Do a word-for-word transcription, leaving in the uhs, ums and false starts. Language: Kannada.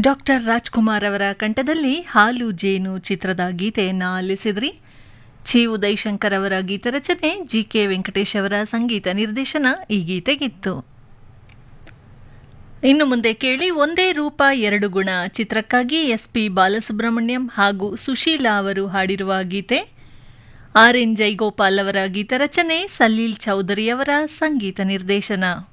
ಡಾಕ್ಟರ್ ರಾಜ್ಕುಮಾರ್ ಅವರ ಕಂಠದಲ್ಲಿ ಹಾಲು ಜೇನು ಚಿತ್ರದ ಗೀತೆಯನ್ನು ಆಲಿಸಿದ್ರಿ. ಚಿ ಉದಯಶಂಕರ್ ಅವರ ಗೀತರಚನೆ, ಜಿ ಕೆ ವೆಂಕಟೇಶ್ ಅವರ ಸಂಗೀತ ನಿರ್ದೇಶನ ಈ ಗೀತೆಗಿತ್ತು. ಇನ್ನು ಮುಂದೆ ಕೇಳಿ ಒಂದೇ ರೂಪ ಎರಡು ಗುಣ ಚಿತ್ರಕ್ಕಾಗಿ ಎಸ್ ಪಿ ಬಾಲಸುಬ್ರಹ್ಮಣ್ಯಂ ಹಾಗೂ ಸುಶೀಲಾ ಅವರು ಹಾಡಿರುವ ಗೀತೆ. ಆರ್ ಎನ್ ಜೈಗೋಪಾಲ್ ಅವರ ಗೀತರಚನೆ, ಸಲೀಲ್ ಚೌಧರಿ ಅವರ ಸಂಗೀತ ನಿರ್ದೇಶನ.